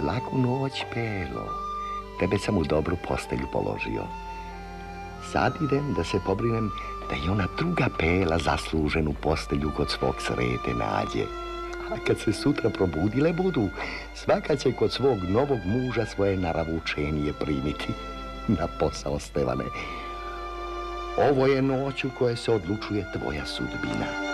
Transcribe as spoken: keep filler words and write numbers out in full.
Laku noć, Pelo. Tebe sam u dobru postelju položio. Sad idem da se pobrinem da i ona druga Pela zasluženu postelju kod svog Srete nađe. A kad se sutra probudile budu, svaka će kod svog novog muža svoje naravučenije primiti. Na posao, Stevane. Ovo je noć u kojoj se odlučuje tvoja sudbina.